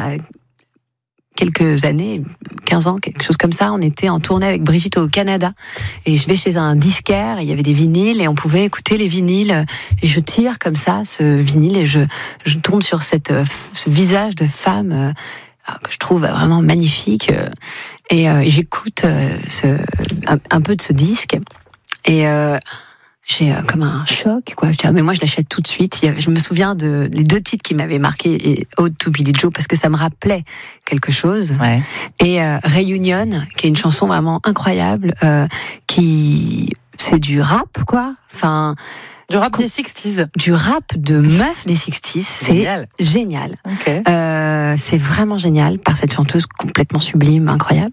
quelques années, 15 ans, quelque chose comme ça, on était en tournée avec Brigitte au Canada. Et je vais chez un disquaire, et il y avait des vinyles, et on pouvait écouter les vinyles. Et je tire comme ça ce vinyle, et je tombe sur ce visage de femme que je trouve vraiment magnifique. Et j'écoute un peu de ce disque. Et j'ai comme un choc, quoi. Je dis, mais moi, je l'achète tout de suite. Je me souviens les 2 titres qui m'avaient marqué, et Ode to Billie Joe, parce que ça me rappelait quelque chose. Ouais. Et Reunion, qui est une chanson vraiment incroyable, c'est du rap, quoi. Enfin, Du rap des 60s. Du rap de meuf des 60s. C'est génial. Okay. C'est vraiment génial, par cette chanteuse complètement sublime, incroyable.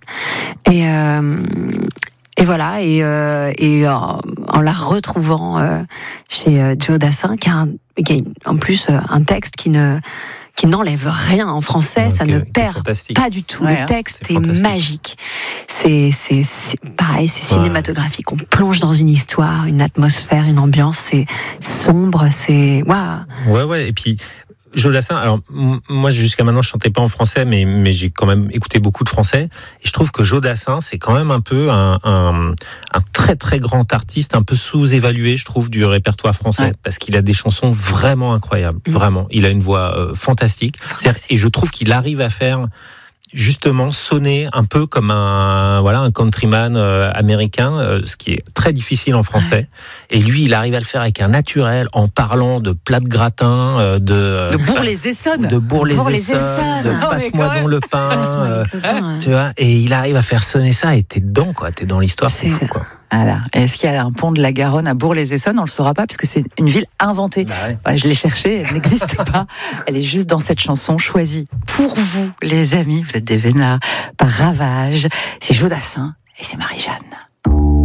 Et voilà, et en la retrouvant chez Joe Dassin, qui a en plus un texte qui n'enlève rien en français, ça ne perd pas du tout. Le texte est magique. C'est pareil, c'est cinématographique. On plonge dans une histoire, une atmosphère, une ambiance. C'est sombre, c'est waouh. Ouais. Et puis Joe Dassin, alors moi jusqu'à maintenant je chantais pas en français, mais j'ai quand même écouté beaucoup de français, et je trouve que Joe Dassin c'est quand même un peu un très très grand artiste, un peu sous-évalué je trouve du répertoire français, parce qu'il a des chansons vraiment incroyables, vraiment. Il a une voix fantastique, et je trouve qu'il arrive à faire justement sonner un peu comme un countryman américain, ce qui est très difficile en français. Et lui, il arrive à le faire avec un naturel, en parlant de plats de gratin, de Bourg-les-Essonnes, de passe-moi donc le pain, tu vois. Et il arrive à faire sonner ça, et t'es dedans, quoi. T'es dans l'histoire, c'est fou, quoi. Voilà. Est-ce qu'il y a un pont de la Garonne à Bourg-les-Essonnes ? On le saura pas, puisque c'est une ville inventée. Je l'ai cherchée, elle n'existe pas. Elle est juste dans cette chanson choisie pour vous, les amis. Vous êtes des vénards, par Ravage. C'est Joe Dassin et c'est Marie-Jeanne.